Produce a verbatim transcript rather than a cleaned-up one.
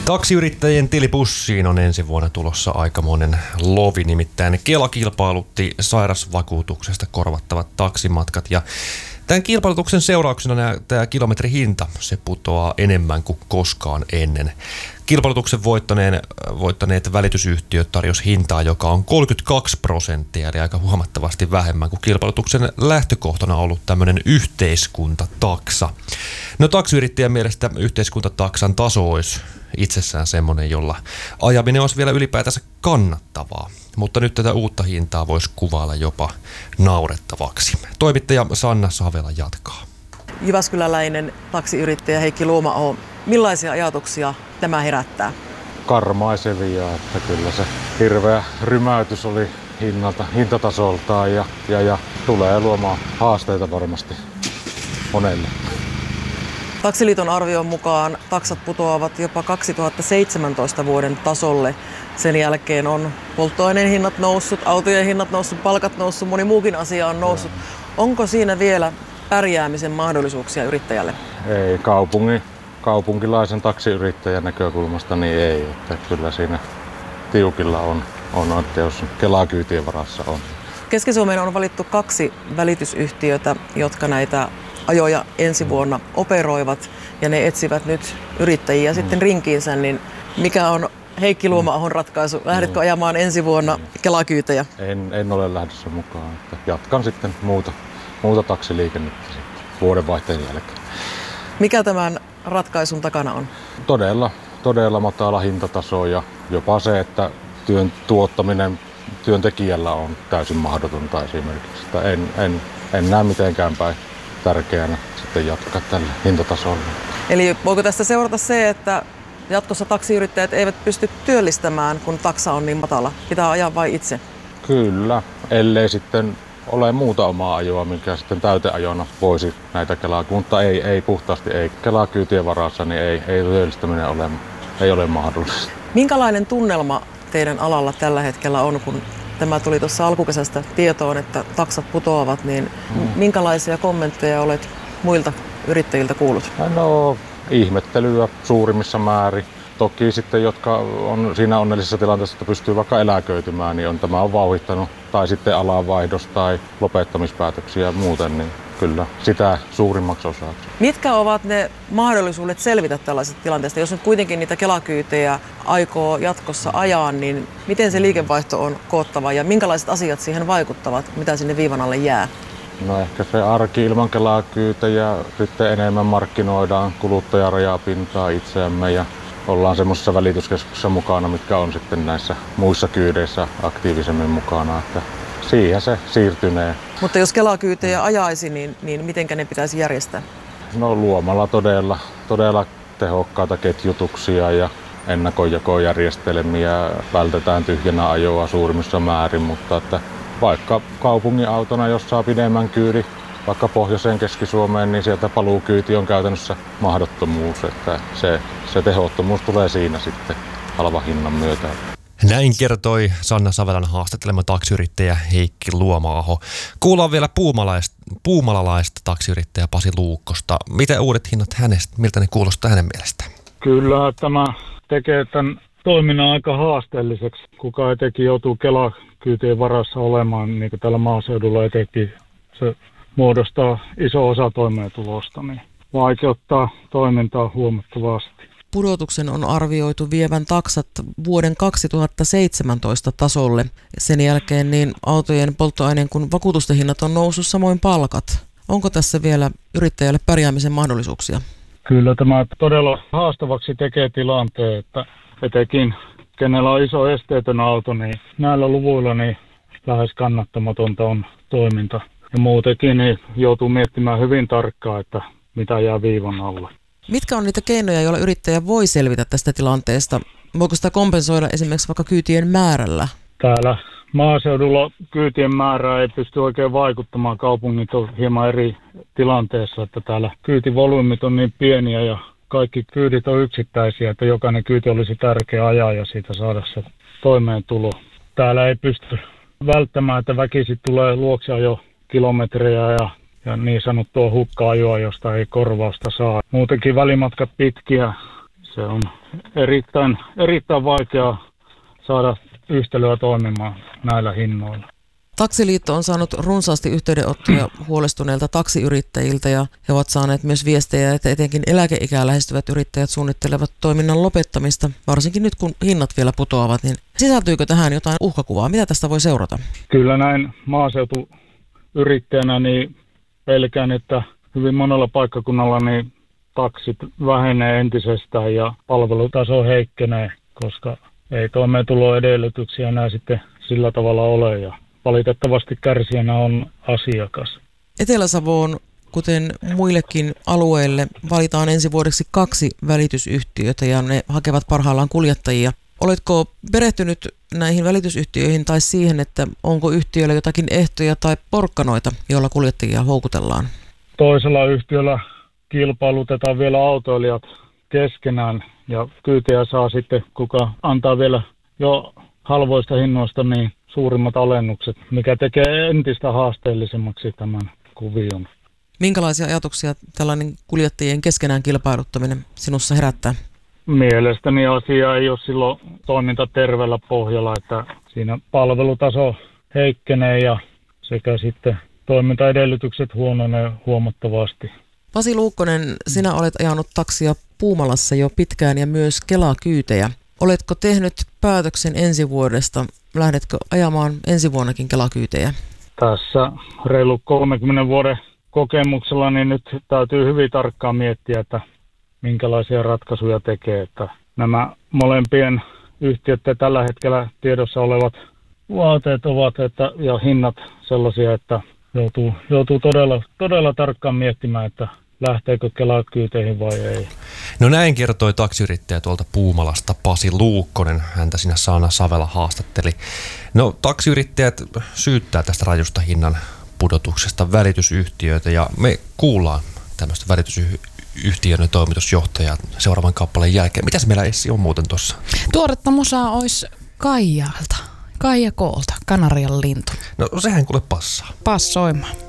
Taksiyrittäjien tilipussiin on ensi vuonna tulossa aikamoinen lovi, nimittäin Kela kilpailutti sairasvakuutuksesta korvattavat taksimatkat ja tämän kilpailutuksen seurauksena nämä, tämä kilometrihinta se putoaa enemmän kuin koskaan ennen. Kilpailutuksen voittaneen, voittaneet välitysyhtiöt tarjosi hintaa, joka on kolmekymmentäkaksi prosenttia, eli aika huomattavasti vähemmän kuin kilpailutuksen lähtökohtana on ollut tämmöinen yhteiskuntataksa. No taksiyrittäjän mielestä yhteiskuntataksan taso olisi itsessään semmoinen, jolla ajaminen olisi vielä ylipäätänsä kannattavaa. Mutta nyt tätä uutta hintaa voisi kuvailla jopa naurettavaksi. Toimittaja Sanna Savela jatkaa. Jyväskyläläinen taksiyrittäjä Heikki Luoma-aho, millaisia ajatuksia tämä herättää? Karmaisevia, että kyllä se hirveä rymäytys oli hinnalta, hintatasoltaan ja, ja, ja tulee luomaan haasteita varmasti monelle. Taksiliiton arvion mukaan taksat putoavat jopa kaksituhattaseitsemäntoista vuoden tasolle. Sen jälkeen on polttoaineen hinnat noussut, autojen hinnat noussut, palkat noussut, moni muukin asia on noussut. Onko siinä vielä pärjäämisen mahdollisuuksia yrittäjälle? Ei, kaupungin, kaupunkilaisen taksiyrittäjän näkökulmasta niin ei. Että kyllä siinä tiukilla on, on että jos Kela-kyytien varassa on. Keski-Suomeen on valittu kaksi välitysyhtiötä, jotka näitä ajoja ensi vuonna operoivat ja ne etsivät nyt yrittäjiä mm. sitten rinkiinsä. Niin mikä on Heikki Luoma-ahon ratkaisu? Lähdetkö ajamaan ensi vuonna Kela-kyytejä? En, en ole lähdössä mukaan. Että jatkan sitten muuta, muuta taksiliikennettä sitten vuodenvaihteen jälkeen. Mikä tämän ratkaisun takana on? Todella, todella matala hintataso ja jopa se, että työn tuottaminen työntekijällä on täysin mahdotonta esimerkiksi. Että en, en, en näe mitenkään päin tärkeänä sitten jatkaa tällä hintatasolla. Eli voiko tästä seurata se, että jatkossa taksiyrittäjät eivät pysty työllistämään, kun taksa on niin matala? Pitää ajaa vain itse? Kyllä, ellei sitten ole muuta omaa ajoa, mikä sitten täyteajona voisi näitä Kelaa, mutta ei, ei puhtaasti, ei Kela-kyytien varassa, niin ei, ei työllistäminen ole, ei ole mahdollista. Minkälainen tunnelma teidän alalla tällä hetkellä on, kun tämä tuli tuossa alkukesästä tietoon, että taksat putoavat, niin hmm. minkälaisia kommentteja olet muilta yrittäjiltä kuullut? No, ihmettelyä suurimmissa määrin. Toki sitten, jotka on siinä onnellisessa tilanteessa, että pystyy vaikka eläköitymään, niin on, tämä on vauhdittanut. Tai sitten alanvaihdos tai lopettamispäätöksiä muuten, niin kyllä sitä suurimmaksi osaksi. Mitkä ovat ne mahdollisuudet selvitä tällaisesta tilanteesta? Jos nyt kuitenkin niitä Kela-kyytejä aikoo jatkossa ajaa, niin miten se liikevaihto on koottava ja minkälaiset asiat siihen vaikuttavat, mitä sinne viivan alle jää? No ehkä se arki ilman Kela-kyytejä, sitten enemmän markkinoidaan kuluttajarajapintaa itseämme ja ollaan semmoisessa välityskeskuksessa mukana, mitkä on sitten näissä muissa kyydeissä aktiivisemmin mukana, että siihen se siirtynee. Mutta jos Kela-kyytejä ajaisi, niin, niin mitenkä ne pitäisi järjestää? No luomalla todella, todella tehokkaita ketjutuksia ja ennakkojakojärjestelmiä, vältetään tyhjänä ajoa suurimmissa määrin, mutta että vaikka kaupungin autona, jos saa pidemmän kyydin, vaikka pohjoiseen Keski-Suomeen, niin sieltä paluukyyti on käytännössä mahdottomuus, että se, se tehottomuus tulee siinä sitten halvan hinnan myötä. Näin kertoi Sanna Savelan haastattelema taksiyrittäjä Heikki Luoma-aho. Kuullaan vielä puumalalaista, puumalalaista taksiyrittäjä Pasi Luukkosta. Mitä uudet hinnat hänestä, miltä ne kuulostaa hänen mielestään? Kyllä tämä tekee tämän toiminnan aika haasteelliseksi. Kuka etenkin joutuu Kela-kyytien varassa olemaan, niin kuin täällä maaseudulla etenkin se muodostaa iso osa toimeentulosta, niin vaikeuttaa toimintaa huomattavasti. Pudotuksen on arvioitu vievän taksat vuoden kaksituhattaseitsemäntoista tasolle. Sen jälkeen niin autojen, polttoaineen kuin vakuutusten hinnat on noussut, samoin palkat. Onko tässä vielä yrittäjälle pärjäämisen mahdollisuuksia? Kyllä tämä todella haastavaksi tekee tilanteen, että etenkin kenellä on iso esteetön auto, niin näillä luvuilla niin lähes kannattamatonta on toiminta. Ja muutenkin niin joutuu miettimään hyvin tarkkaan, että mitä jää viivan alle. Mitkä on niitä keinoja, joilla yrittäjä voi selvitä tästä tilanteesta? Voiko sitä kompensoida esimerkiksi vaikka kyytien määrällä? Täällä maaseudulla kyytien määrää ei pysty oikein vaikuttamaan. Kaupungit on hieman eri tilanteessa, että täällä kyytivolyymit on niin pieniä ja kaikki kyydit on yksittäisiä, että jokainen kyyti olisi tärkeä ajaa ja siitä saada se toimeentulo. Täällä ei pysty välttämään, että väkisin tulee luokse jo kilometrejä ja, ja niin sanottua hukka-ajoa, josta ei korvausta saa. Muutenkin välimatkat pitkiä, se on erittäin, erittäin vaikea saada yhtälöä toimimaan näillä hinnoilla. Taksiliitto on saanut runsaasti yhteydenottoja huolestuneilta taksiyrittäjiltä ja he ovat saaneet myös viestejä, että etenkin eläkeikää lähestyvät yrittäjät suunnittelevat toiminnan lopettamista, varsinkin nyt kun hinnat vielä putoavat. Niin sisältyykö tähän jotain uhkakuvaa? Mitä tästä voi seurata? Kyllä näin maaseutuyrittäjänä niin pelkään, että hyvin monella paikkakunnalla niin taksit vähenee entisestään ja palvelutaso heikkenee, koska ei toimeentuloedellytyksiä enää sitten sillä tavalla ole ja valitettavasti kärsijänä on asiakas. Etelä-Savoon, kuten muillekin alueille, valitaan ensi vuodeksi kaksi välitysyhtiötä ja ne hakevat parhaillaan kuljettajia. Oletko perehtynyt näihin välitysyhtiöihin tai siihen, että onko yhtiöillä jotakin ehtoja tai porkkanoita, joilla kuljettajia houkutellaan? Toisella yhtiöllä kilpailutetaan vielä autoilijat keskenään ja kyytiä saa sitten, kuka antaa vielä jo halvoista hinnoista niin suurimmat alennukset, mikä tekee entistä haasteellisemmaksi tämän kuvion. Minkälaisia ajatuksia tällainen kuljettajien keskenään kilpailuttaminen sinussa herättää? Mielestäni asia ei ole silloin toiminta terveellä pohjalla, että siinä palvelutaso heikkenee ja sekä sitten toimintaedellytykset huononee huomattavasti. Pasi Luukkonen, sinä olet ajanut taksia Puumalassa jo pitkään ja myös Kela-kyytejä. Oletko tehnyt päätöksen ensi vuodesta? Lähdetkö ajamaan ensi vuonnakin Kela-kyytejä? Tässä reilu kolmenkymmenen vuoden kokemuksella niin nyt täytyy hyvin tarkkaan miettiä, että minkälaisia ratkaisuja tekee. Että nämä molempien yhtiöiden tällä hetkellä tiedossa olevat vaateet ovat että, ja hinnat sellaisia, että joutuu, joutuu todella, todella tarkkaan miettimään, että lähteekö Kela-kyyteihin vai ei. No näin kertoi taksiyrittäjä tuolta Puumalasta Pasi Luukkonen. Häntä siinä Saana Savela haastatteli. No taksiyrittäjät syyttää tästä rajusta hinnan pudotuksesta välitysyhtiöitä ja me kuullaan tämmöistä välitysyhtiön toimitusjohtajaa seuraavan kappaleen jälkeen. Mitäs meillä Essi on muuten tuossa? Tuoretta musaa olisi Kaijaalta. Kaija Koolta, Kanarian lintu. No sehän kuule passaa. Passoimaan.